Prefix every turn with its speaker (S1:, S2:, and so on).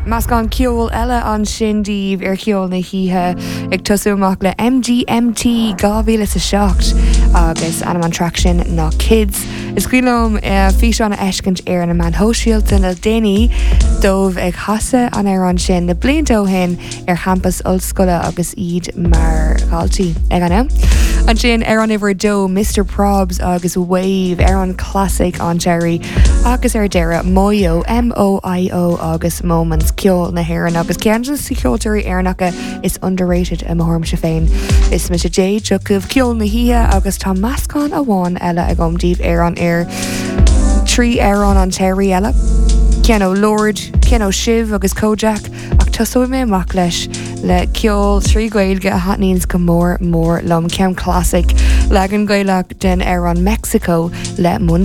S1: Mas gan ceol eile an sindíh ar ceol na híthe ag tosúach le MGMT 2007 agus anam an traction ná Kids. Is cuilm fi anna eiscint ar an man hóisialta na déine dómh ag hasa an ar an sin na blintó hen ar campus ollscoile agus iad mar galtí ag anna. An sin ar an iwwer dó Mr. Probs agus Wave ar an classic an Jerry agus ar deire Moyo M-O-I-O agus Moments ceol na hairan agus ceanjas sa ceoltóirí airnacha is underrated a mórm se féin. Is me se J tucah ceol na híthe agus tá mascán a bháin eile a gomdíobh ar an air. Trí ar an Terry eile. Ceanó Lord, ceanó Shiv agus Kojak ach tosú mé amach leis le ceol trí gailge a hatníns go mór lom ceam classic le an gaileach den ar an Mexico le mun